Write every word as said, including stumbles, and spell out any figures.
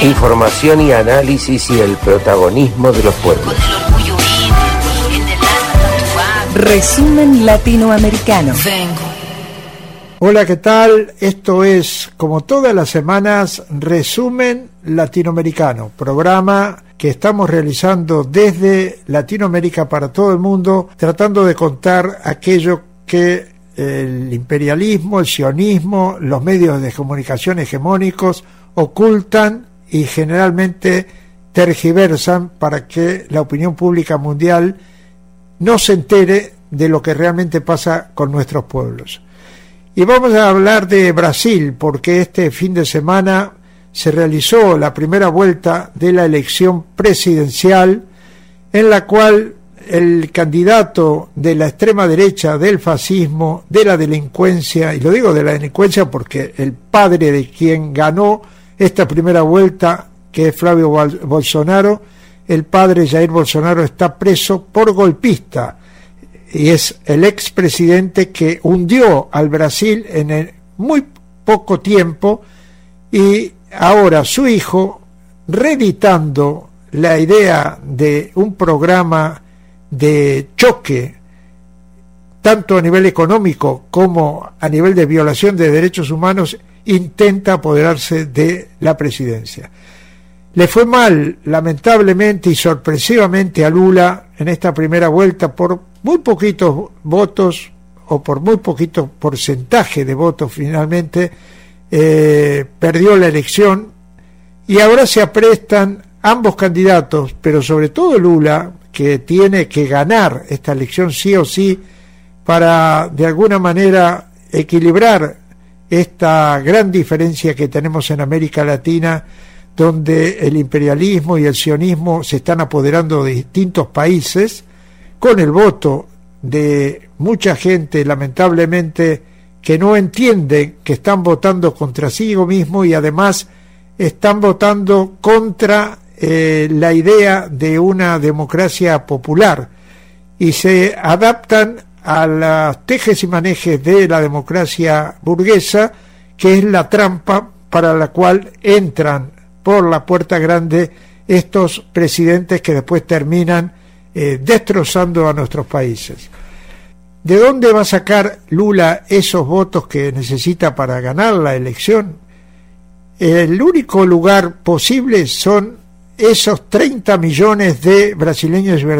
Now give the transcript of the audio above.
Información y análisis y el protagonismo de los pueblos. Resumen latinoamericano. Hola, ¿qué tal? Esto es, como todas las semanas, Resumen Latinoamericano, programa que estamos realizando desde Latinoamérica para todo el mundo, tratando de contar aquello que el imperialismo, el sionismo, los medios de comunicación hegemónicos ocultan y generalmente tergiversan para que la opinión pública mundial no se entere de lo que realmente pasa con nuestros pueblos. Y vamos a hablar de Brasil, porque este fin de semana se realizó la primera vuelta de la elección presidencial, en la cual el candidato de la extrema derecha, del fascismo, de la delincuencia, y lo digo de la delincuencia porque el padre de quien ganó esta primera vuelta, que es Flavio Bolsonaro, el padre Jair Bolsonaro está preso por golpista, y es el expresidente que hundió al Brasil en el muy poco tiempo, y ahora su hijo, reeditando la idea de un programa de choque, tanto a nivel económico como a nivel de violación de derechos humanos, intenta apoderarse de la presidencia. Le fue mal, lamentablemente y sorpresivamente, a Lula en esta primera vuelta por muy poquitos votos, o por muy poquito porcentaje de votos finalmente, eh, perdió la elección, y ahora se aprestan ambos candidatos, pero sobre todo Lula, que tiene que ganar esta elección sí o sí para de alguna manera equilibrar esta gran diferencia que tenemos en América Latina, donde el imperialismo y el sionismo se están apoderando de distintos países, con el voto de mucha gente, lamentablemente, que no entiende que están votando contra sí mismo, y además están votando contra eh, la idea de una democracia popular, y se adaptan a las tejes y manejes de la democracia burguesa, que es la trampa para la cual entran por la puerta grande estos presidentes que después terminan eh, destrozando a nuestros países. ¿De dónde va a sacar Lula esos votos que necesita para ganar la elección? El único lugar posible son esos treinta millones de brasileños